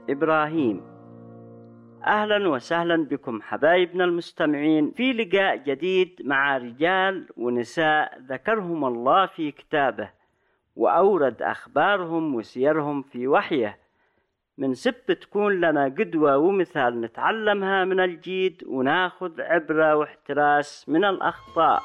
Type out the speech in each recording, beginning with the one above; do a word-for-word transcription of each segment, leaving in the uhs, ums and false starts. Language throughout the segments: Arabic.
إبراهيم. أهلا وسهلا بكم حبايبنا المستمعين في لقاء جديد مع رجال ونساء ذكرهم الله في كتابه وأورد أخبارهم وسيرهم في وحيه، من سب تكون لنا قدوة ومثال نتعلمها من الجيد وناخذ عبرة واحتراس من الأخطاء.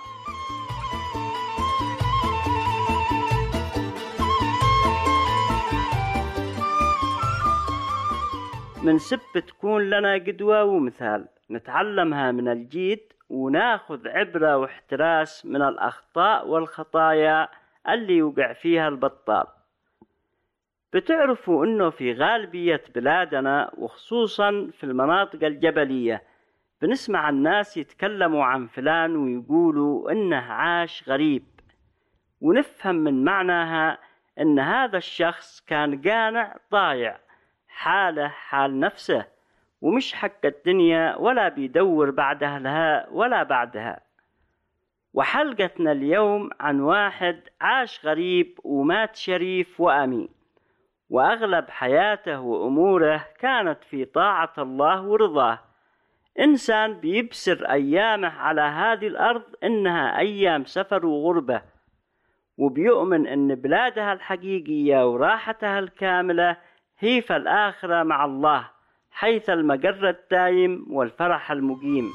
من سب تكون لنا قدوة ومثال نتعلمها من الجيد وناخذ عبرة واحتراس من الأخطاء والخطايا اللي يوقع فيها البطال. بتعرفوا أنه في غالبية بلادنا وخصوصا في المناطق الجبلية بنسمع الناس يتكلموا عن فلان ويقولوا إنه عاش غريب، ونفهم من معناها إن هذا الشخص كان قانع ضايع، حاله حال نفسه ومش حق الدنيا ولا بيدور بعد أهلها ولا بعدها. وحلقتنا اليوم عن واحد عاش غريب ومات شريف وأمين، وأغلب حياته وأموره كانت في طاعة الله ورضاه. إنسان بيبسر أيامه على هذه الأرض إنها أيام سفر وغربة، وبيؤمن إن بلادها الحقيقية وراحتها الكاملة هي في الآخرة مع الله، حيث المقر الدائم والفرح المقيم.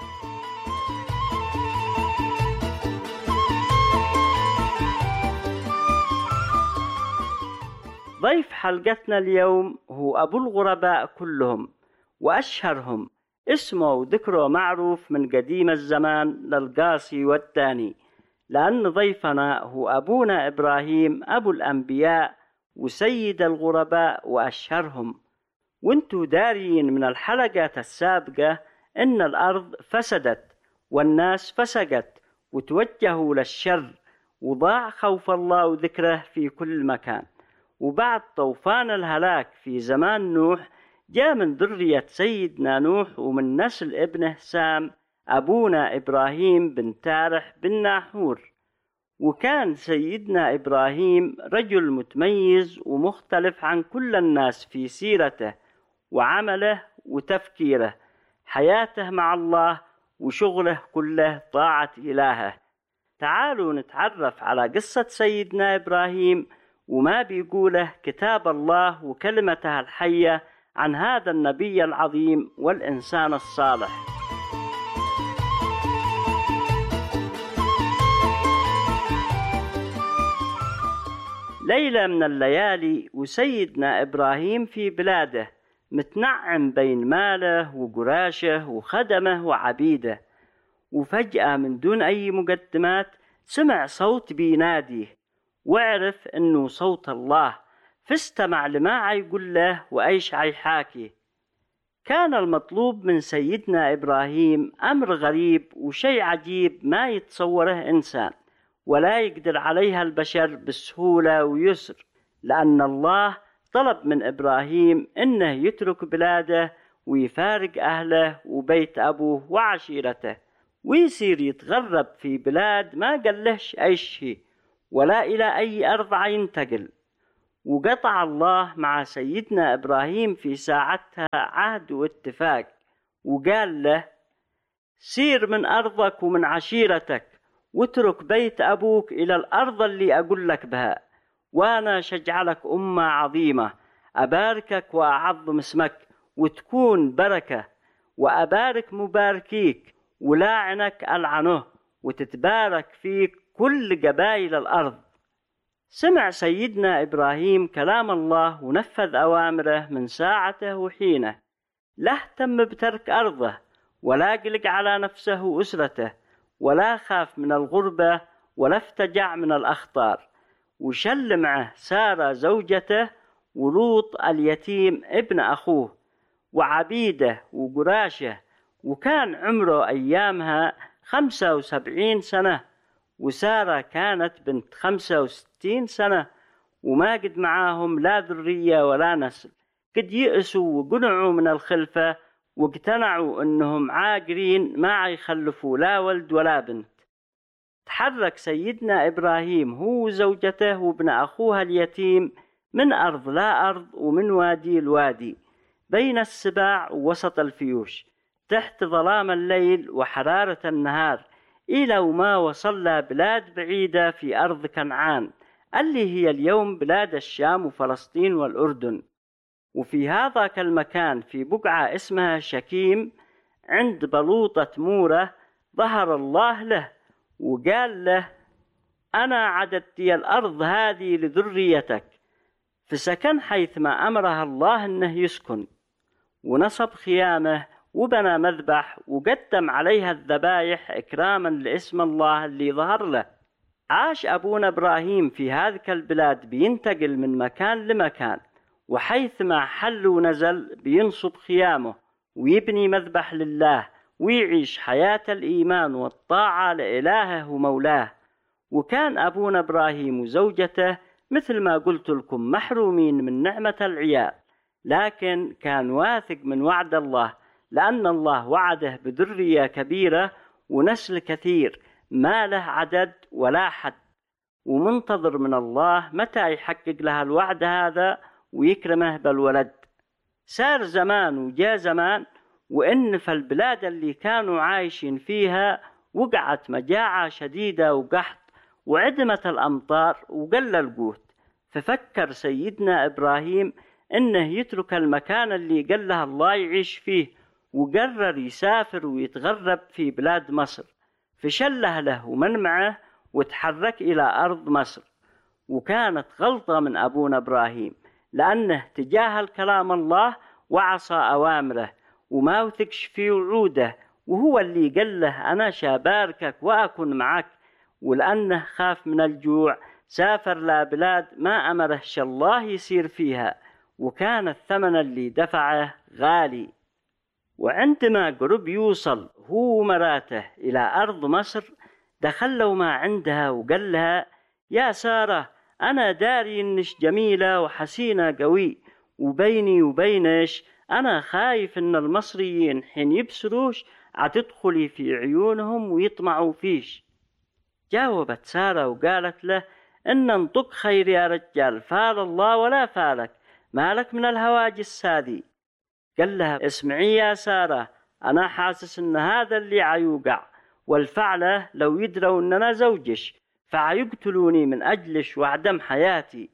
ضيف حلقتنا اليوم هو أبو الغرباء كلهم وأشهرهم، اسمه وذكره معروف من قديم الزمان للقاصي والداني، لأن ضيفنا هو أبونا إبراهيم أبو الأنبياء وسيد الغرباء وأشهرهم. وانتو دارين من الحلقات السابقة إن الأرض فسدت والناس فسقت وتوجهوا للشر، وضاع خوف الله وذكره في كل مكان. وبعد طوفان الهلاك في زمان نوح جاء من ذرية سيدنا نوح ومن نسل ابنه سام أبونا إبراهيم بن تارح بن ناحور. وكان سيدنا إبراهيم رجل متميز ومختلف عن كل الناس في سيرته وعمله وتفكيره، حياته مع الله وشغله كله طاعة إلهه. تعالوا نتعرف على قصة سيدنا إبراهيم وما بيقوله كتاب الله وكلمته الحية عن هذا النبي العظيم والإنسان الصالح. ليلة من الليالي وسيدنا إبراهيم في بلاده متنعم بين ماله وقراشه وخدمه وعبيده، وفجأة من دون أي مقدمات سمع صوت بيناديه، وعرف أنه صوت الله، فاستمع لما عيقول له وأيش عيحاكي. كان المطلوب من سيدنا إبراهيم أمر غريب وشيء عجيب ما يتصوره إنسان ولا يقدر عليها البشر بسهولة ويسر، لأن الله طلب من إبراهيم إنه يترك بلاده ويفارق أهله وبيت أبوه وعشيرته ويصير يتغرب في بلاد ما قالهش أي شيء ولا إلى أي أرض ينتقل. وقطع الله مع سيدنا إبراهيم في ساعتها عهد واتفاق، وقال له: سير من أرضك ومن عشيرتك واترك بيت أبوك إلى الأرض اللي أقول لك بها، وأنا شجعلك أمة عظيمة، أباركك وأعظم اسمك وتكون بركة، وأبارك مباركيك ولاعنك ألعنه، وتتبارك فيك كل قبائل الأرض. سمع سيدنا إبراهيم كلام الله ونفذ أوامره من ساعته وحينه، لا اهتم بترك أرضه ولا قلق على نفسه وأسرته ولا خاف من الغربة ولا افتجع من الأخطار، وشل معه سارة زوجته ولوط اليتيم ابن أخوه وعبيده وقراشه، وكان عمره أيامها خمسة وسبعين سنة، وسارة كانت بنت خمسة وستين سنة، وما قد معاهم لا ذرية ولا نسل، قد يئسوا وقنعوا من الخلفة واقتنعوا أنهم عاقرين ما يخلفوا لا ولد ولا بنت. تحرك سيدنا إبراهيم هو وزوجته وابن أخوها اليتيم من أرض لا أرض ومن وادي الوادي، بين السباع ووسط الفيوش، تحت ظلام الليل وحرارة النهار، إلى وما وصل بلاد بعيدة في أرض كنعان اللي هي اليوم بلاد الشام وفلسطين والأردن. وفي هذاك المكان في بقعة اسمها شكيم عند بلوطة مورة ظهر الله له وقال له: أنا عددت الأرض هذه لذريتك، فسكن حيثما أمرها الله أنه يسكن، ونصب خيامه وبنى مذبح وقدم عليها الذبايح إكراما لاسم الله اللي ظهر له. عاش أبونا إبراهيم في هذه البلاد بينتقل من مكان لمكان، وحيثما حل ونزل بينصب خيامه ويبني مذبح لله ويعيش حياة الإيمان والطاعة لإلهه ومولاه. وكان أبونا إبراهيم وزوجته مثل ما قلت لكم محرومين من نعمة العيال، لكن كان واثق من وعد الله، لأن الله وعده بذرية كبيرة ونسل كثير ما له عدد ولا حد، ومنتظر من الله متى يحقق لها الوعد هذا ويكرمه بالولد. سار زمان وجاء زمان، وإن في البلاد اللي كانوا عايشين فيها وقعت مجاعة شديدة وقحط وعدمت الأمطار وقل القوت. ففكر سيدنا إبراهيم إنه يترك المكان اللي قال له الله يعيش فيه، وقرر يسافر ويتغرب في بلاد مصر. فشل أهله ومن معه وتحرك إلى أرض مصر. وكانت غلطة من أبونا إبراهيم، لأنه تجاهل كلام الله وعصى أوامره وما وثقش في وعوده، وهو اللي قال له أنا شاباركك وأكون معك. ولأنه خاف من الجوع سافر لبلاد ما أمرهش الله يسير فيها، وكان الثمن اللي دفعه غالي. وعندما قرب يوصل هو ومراته إلى أرض مصر، دخلوا ما عندها وقال لها: يا سارة، أنا داري إنش جميلة وحسينة قوي، وبيني وبينش أنا خايف إن المصريين حين يبصروش عتدخلي في عيونهم ويطمعوا فيش. جاوبت سارة وقالت له: إن انطق خير يا رجال، فال الله ولا فالك، مالك من الهواجس هذه. قال لها: اسمعي يا سارة، أنا حاسس إن هذا اللي عيوقع، والفعلة لو يدروا إننا زوجش فعيقتلوني من أجلش وعدم حياتي.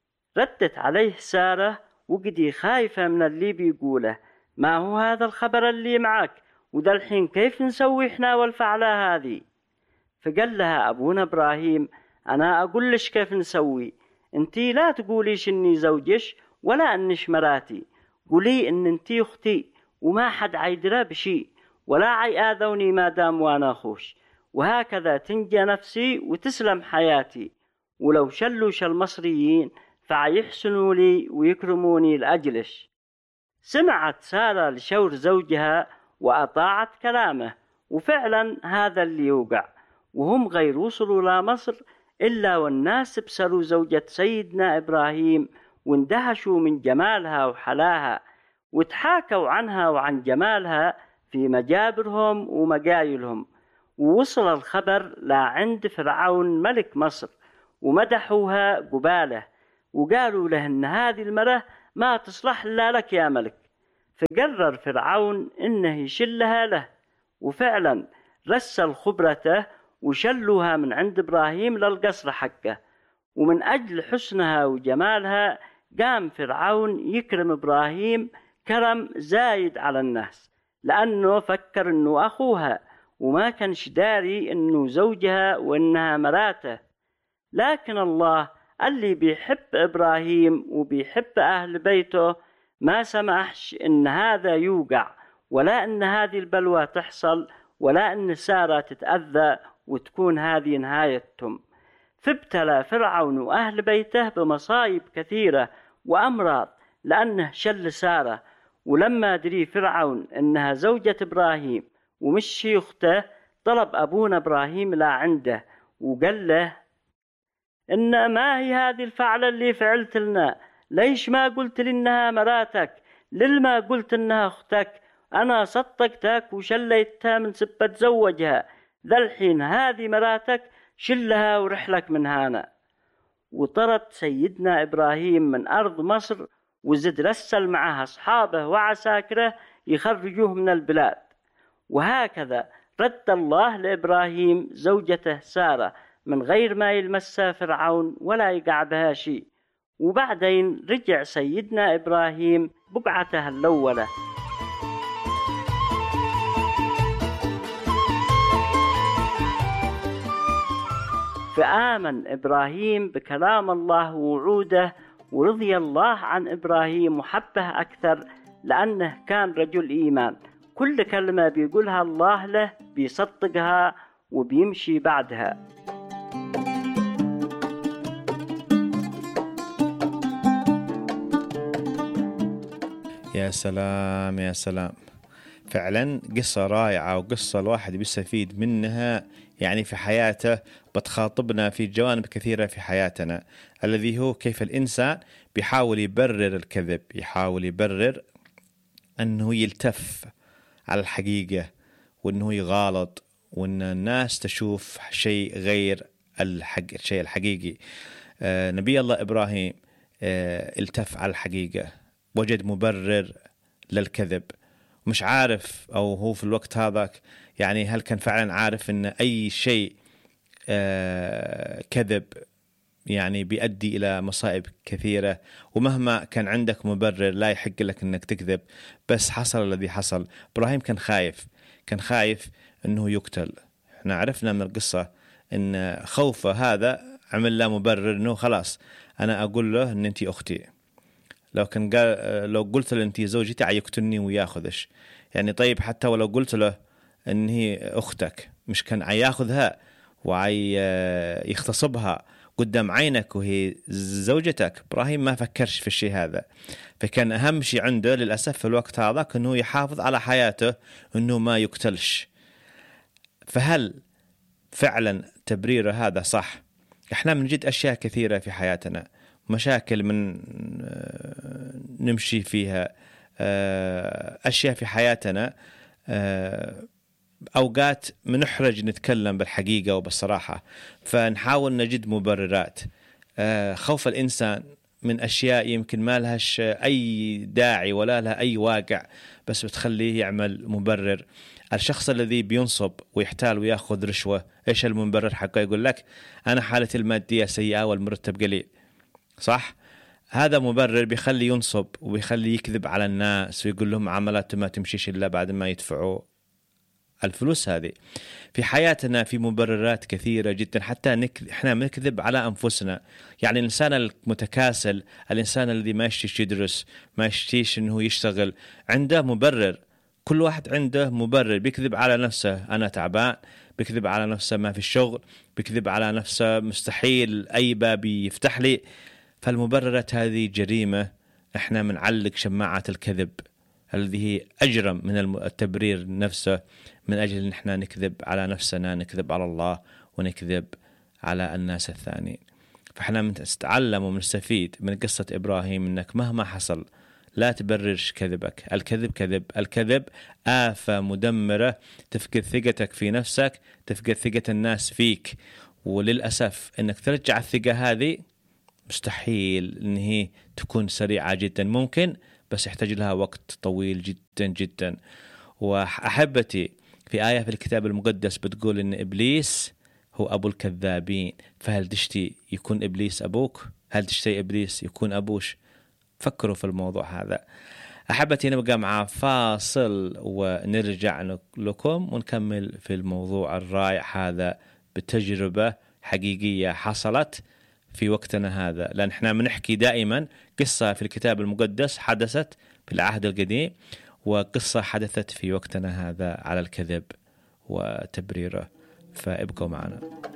ردت عليه سارة وقدي خايفة من اللي بيقوله: ما هو هذا الخبر اللي معك؟ وده الحين كيف نسوي إحنا والفعلة هذه؟ فقال لها أبونا إبراهيم: أنا أقولش كيف نسوي، أنتي لا تقوليش إني زوجش ولا إنش مراتي، قولي إن أنتي أختي وما حد عيدرى بشي ولا عيآذوني ما دام وانا أخوش، وهكذا تنجى نفسي وتسلم حياتي. ولو شلوش المصريين فعيحسنوا لي ويكرموني لأجلش. سمعت سارة لشور زوجها وأطاعت كلامه، وفعلا هذا اللي يوقع. وهم غير وصلوا لمصر إلا والناس بسروا زوجة سيدنا إبراهيم واندهشوا من جمالها وحلاها، وتحاكوا عنها وعن جمالها في مجابرهم ومقايلهم. ووصل الخبر لعند فرعون ملك مصر، ومدحوها قباله، وقالوا له إن هذه المرأة ما تصلح إلا لك يا ملك. فقرر فرعون إنه يشلها له، وفعلا رسل خبرته وشلوها من عند إبراهيم للقصر حقه. ومن أجل حسنها وجمالها قام فرعون يكرم إبراهيم كرم زايد على الناس، لأنه فكر إنه أخوها وما كانش داري إنه زوجها وإنها مراته. لكن الله اللي بيحب إبراهيم وبيحب أهل بيته ما سمحش إن هذا يوقع، ولا إن هذه البلوى تحصل، ولا إن سارة تتأذى وتكون هذه نهايتهم. فابتلى فرعون وأهل بيته بمصايب كثيرة وأمراض لأنه شل سارة. ولما دري فرعون إنها زوجة إبراهيم ومش أخته، طلب أبونا إبراهيم لا عنده وقال له: إن ما هي هذه الفعلة اللي فعلت لنا؟ ليش ما قلت لي إنها مراتك؟ للما قلت إنها أختك؟ أنا صدقتك وشليتها من سبة زوجها، ذا الحين هذه مراتك، شلها ورحلك من هنا. وطرد سيدنا إبراهيم من أرض مصر وزد رسل معها أصحابه وعساكره يخرجوه من البلاد. وهكذا رد الله لإبراهيم زوجته سارة من غير ما يلمسها فرعون ولا يقع بها شيء. وبعدين رجع سيدنا إبراهيم بقعته الأولى. فآمن إبراهيم بكلام الله ووعوده، ورضي الله عن إبراهيم وحبه أكثر لأنه كان رجل إيمان. كل كلمة بيقولها الله له بيصدقها وبيمشي بعدها. يا سلام يا سلام، فعلا قصة رائعة، وقصة الواحد بيستفيد منها يعني في حياته، بتخاطبنا في جوانب كثيرة في حياتنا، الذي هو كيف الإنسان بيحاول يبرر الكذب، يحاول يبرر أنه يلتف على الحقيقة، وأنه يغالط، وأن الناس تشوف شيء غير الحق الشيء الحقيقي. آه نبي الله إبراهيم آه التف على الحقيقة، وجد مبرر للكذب، مش عارف أو هو في الوقت هذاك يعني هل كان فعلا عارف أن أي شيء آه كذب يعني بيؤدي إلى مصائب كثيرة، ومهما كان عندك مبرر لا يحق لك أنك تكذب. بس حصل الذي حصل. إبراهيم كان خايف، كان خايف أنه يقتل. احنا عرفنا من القصة أن خوفه هذا عمل له مبرر أنه خلاص أنا أقول له أن أنتي أختي، لو كان قال لو قلت له أنتي زوجتي عيقتلني وياخذش يعني. طيب حتى ولو قلت له أن هي أختك مش كان عياخذها وعي يغتصبها قدام عينك وهي زوجتك؟ إبراهيم ما فكرش في الشيء هذا. فكان أهم شيء عنده للأسف في الوقت هذا أنه يحافظ على حياته، أنه ما يقتلش. فهل فعلا تبريره هذا صح؟ إحنا بنجد أشياء كثيرة في حياتنا، مشاكل من نمشي فيها، أشياء في حياتنا أوقات منحرج نتكلم بالحقيقة وبالصراحة، فنحاول نجد مبررات. خوف الإنسان من أشياء يمكن ما لهاش أي داعي ولا لها أي واقع، بس بتخليه يعمل مبرر. الشخص الذي بينصب ويحتال ويأخذ رشوة، إيش المبرر حقه؟ يقول لك أنا حالتي المادية سيئة والمرتب قليل، صح؟ هذا مبرر بيخلي ينصب وبيخلي يكذب على الناس ويقول لهم عملاته ما تمشيش إلا بعد ما يدفعوا الفلوس هذه. في حياتنا في مبررات كثيرة جدا، حتى نكذب، احنا نكذب على أنفسنا. يعني الإنسان المتكاسل، الإنسان الذي ما يشتيش يدرس، ما يشتيش إنه يشتغل، عنده مبرر. كل واحد عنده مبرر، بيكذب على نفسه أنا تعبان، بيكذب على نفسه ما في الشغل، بيكذب على نفسه مستحيل أي باب يفتح لي. فالمبررات هذه جريمة، احنا منعلق شماعة الكذب الذي هي أجرم من التبرير نفسه، من أجل أن احنا نكذب على نفسنا، نكذب على الله، ونكذب على الناس الثانيين. فاحنا نتعلم ونستفيد من قصة إبراهيم أنك مهما حصل لا تبررش كذبك. الكذب كذب، الكذب آفة مدمرة، تفقد ثقتك في نفسك، تفقد ثقة الناس فيك. وللأسف أنك ترجع الثقة هذه مستحيل أن هي تكون سريعة جدا، ممكن بس يحتاج لها وقت طويل جدا جدا. وأحبتي في آية في الكتاب المقدس بتقول إن إبليس هو أبو الكذابين. فهل تشتي يكون إبليس أبوك؟ هل تشتي إبليس يكون أبوش؟ فكروا في الموضوع هذا. أحبتي نبقى مع فاصل ونرجع لكم ونكمل في الموضوع الرائع هذا بتجربة حقيقية حصلت في وقتنا هذا، لأن احنا بنحكي دائما قصة في الكتاب المقدس حدثت في العهد القديم، وقصة حدثت في وقتنا هذا على الكذب وتبريره. فابقوا معنا.